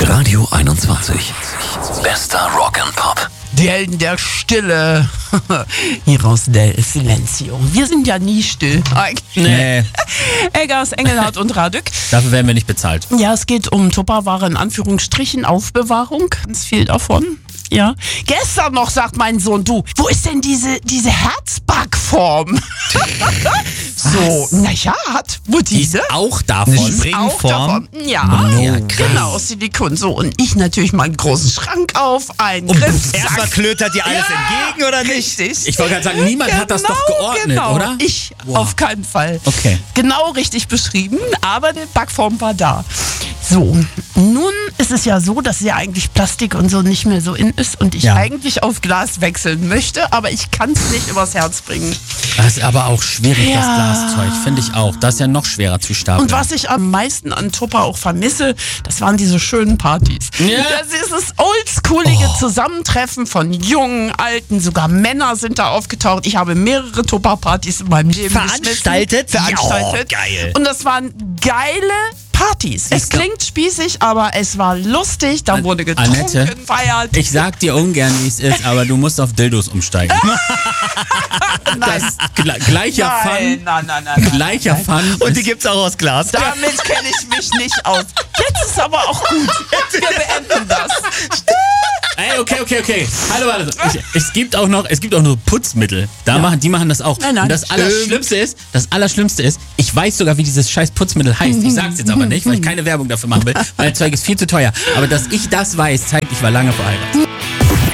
Radio 21. Bester Rock and Pop. Die Helden der Stille. Hieraus del Silencio. Wir sind ja nie still. Nee. Eggers, Engelhardt und Radück. Dafür werden wir nicht bezahlt. Ja, es geht um Tupperware in Anführungsstrichen, Aufbewahrung. Ganz viel davon. Ja. Gestern noch sagt mein Sohn, du, wo ist denn diese Herzbackform? So, naja, hat wo diese? Auch davon. Auch davon. Ja, Ja, genau, aus Silikon. So, und ich natürlich meinen großen Schrank auf, einen Erstmal Griffsack. klötert dir alles entgegen, oder nicht? Richtig. Ich wollte gerade sagen, niemand hat das doch geordnet, oder? Ich Wow. auf keinen Fall. Okay. Genau richtig beschrieben, aber die Backform war da. So, nun ist es ja so, dass ja eigentlich Plastik und so nicht mehr so in ist und ich Ja. eigentlich auf Glas wechseln möchte, aber ich kann es nicht übers Herz bringen. Das ist aber auch schwierig, Ja. das Glaszeug, finde ich auch. Das ist ja noch schwerer zu stapeln. Und was ich am meisten an Tupper auch vermisse, das waren diese schönen Partys. Ja. Das ist das oldschoolige Zusammentreffen von Jungen, Alten, sogar Männer sind da aufgetaucht. Ich habe mehrere Tupper-Partys in meinem Leben Veranstaltet? veranstaltet. Ja, geil. Und das waren geile Partys. Es klingt spießig, aber es war lustig. Da wurde getrunken, Annette, feiert. ich sag dir ungern, wie es ist, aber du musst auf Dildos umsteigen. Nein. Gleicher Fun. Nein. Gleicher Fun. Und die gibt's auch aus Glas. Damit kenne ich mich nicht aus. Jetzt ist aber auch gut. Wir beenden das. Ey, okay. Hallo, warte. Es gibt auch noch Putzmittel. Die machen das auch. Nein. Und das Allerschlimmste ist, ich weiß sogar, wie dieses scheiß Putzmittel heißt. Ich sag's jetzt aber nicht, weil ich keine Werbung dafür machen will, weil das Zeug ist viel zu teuer. Aber dass ich das weiß, zeigt, ich war lange verheiratet.